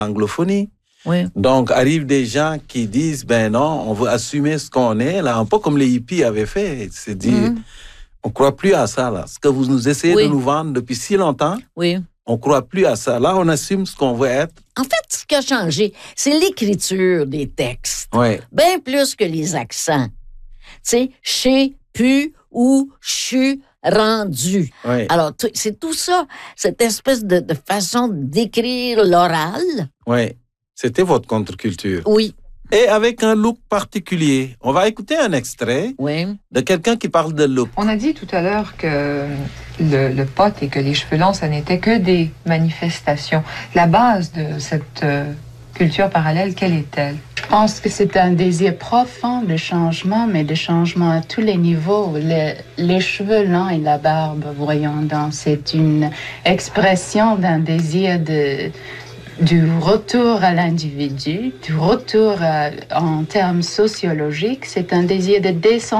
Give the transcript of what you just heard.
Anglophonie. Oui. Donc, arrivent des gens qui disent, ben non, on veut assumer ce qu'on est, là, un peu comme les hippies avaient fait. C'est dire, on ne croit plus à ça, là. Ce que vous nous essayez de nous vendre depuis si longtemps, on ne croit plus à ça. Là, on assume ce qu'on veut être. En fait, ce qui a changé, c'est l'écriture des textes. Oui. Bien plus que les accents. Tu sais, chez, pu, ou, chu, rendu. Oui. Alors, c'est tout ça, cette espèce de façon d'écrire l'oral. Oui. C'était votre contre-culture. Oui. Et avec un look particulier. On va écouter un extrait de quelqu'un qui parle de look. On a dit tout à l'heure que le pot et que les cheveux longs, ça n'était que des manifestations. La base de cette culture parallèle, quelle est-elle? Je pense que c'est un désir profond de changement, mais de changement à tous les niveaux. Les cheveux longs et la barbe, voyons donc, c'est une expression d'un désir du retour à l'individu, du retour en termes sociologiques. C'est un désir de descendre